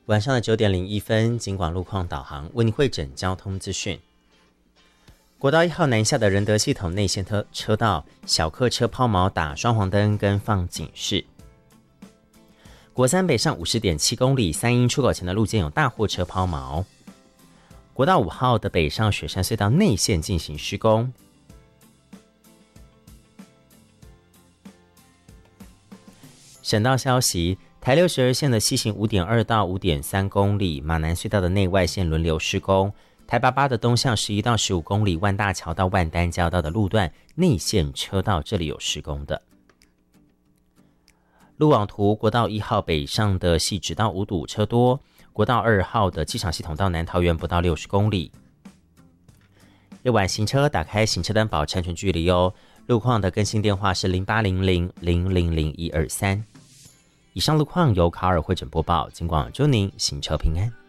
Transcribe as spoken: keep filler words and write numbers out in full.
晚上的九点零一分，警广路况导航为您汇整交通资讯。国道一号南下的仁德系统内线车车道，小客车抛锚打双黄灯跟放警示。国三北上 五十点七公里，三鶯出口前的路肩有大货车抛锚。国道五号的北上雪山隧道内线进行施工。省道消息，台六十二线的西行 五点二到五点三公里，马南隧道的内外线轮流施工。台八八的东向十一到十五公里，万大桥到万丹交道的路段内线车道这里有施工的。路网图，国道一号北上的汐止到五堵车多，国道二号的机场系统到南桃园不到六十公里。夜晚行车打开行车单保持安全距离哦。路况的更新电话是零八零零零零零一二三。以上路况由卡尔汇整播报，尽管祝您行车平安。